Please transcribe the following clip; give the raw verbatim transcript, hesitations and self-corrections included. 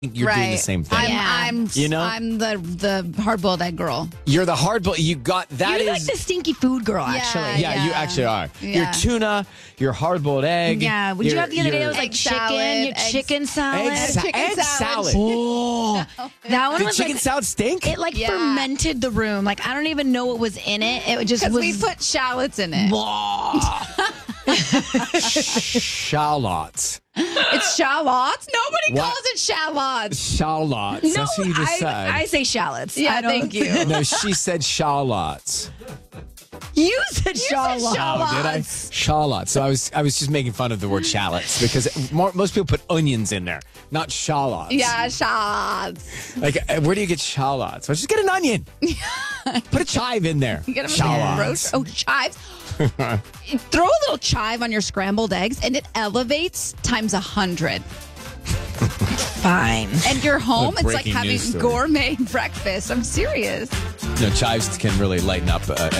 you're right. doing the same thing. I'm, Yeah. I'm, You know? I'm the the hard boiled egg girl. You're the hard boiled. You got that You're is like the stinky food girl, Yeah. actually. yeah, You actually are. Yeah. Your tuna, your hard boiled egg. Yeah. What did you your- have the other day? It your was like Egg chicken, salad, your eggs- chicken salad. egg, sa- chicken egg salad. salad. Oh, that one did was chicken like, salad stink? it like Yeah. fermented the room. Like I don't even know what was in it. It just Because was. we put shallots in it. Shallots. It's shallots. Nobody What? calls it shallots. Shallots. no, That's what you just I, said. I say shallots. Yeah, I don't- thank you. no, she said shallots. You said said shallots. shallots. Oh, did I? Shallots. So I was I was just making fun of the word shallots because more, most people put onions in there, not shallots. Yeah, shallots. Like, uh, where do you get shallots? Well, just get an onion. Put a chive in there. You get them Shallots. Oh, chives. Throw a little chive on your scrambled eggs, and it elevates times a hundred. Fine. And you're home. It's like breaking having news story. gourmet breakfast. I'm serious. No, chives can really lighten up uh,